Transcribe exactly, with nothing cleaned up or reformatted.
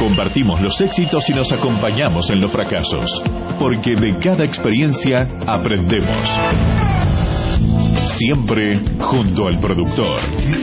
Compartimos los éxitos y nos acompañamos en los fracasos, porque de cada experiencia aprendemos. Siempre junto al productor.